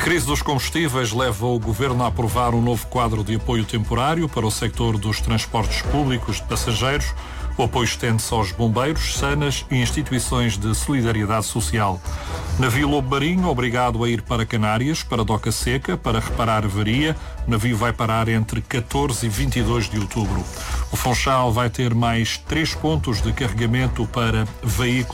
crise dos combustíveis leva o Governo a aprovar um novo quadro de apoio temporário para o sector dos transportes públicos de passageiros. O apoio estende-se aos bombeiros, SANAs e instituições de solidariedade social. Navio Lobo Marinho, obrigado a ir para Canárias, para Doca Seca, para reparar avaria. O navio vai parar entre 14 e 22 de outubro. O Funchal vai ter mais 3 pontos de carregamento para veículos